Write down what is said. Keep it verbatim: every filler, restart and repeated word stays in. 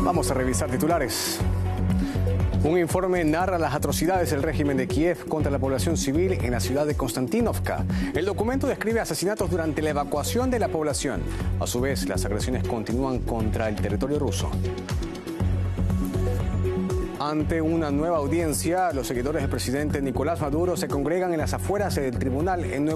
Vamos a revisar titulares. Un informe narra las atrocidades del régimen de Kiev contra la población civil en la ciudad de Konstantinovka. El documento describe asesinatos durante la evacuación de la población. A su vez, las agresiones continúan contra el territorio ruso. Ante una nueva audiencia, los seguidores del presidente Nicolás Maduro se congregan en las afueras del tribunal en Nueva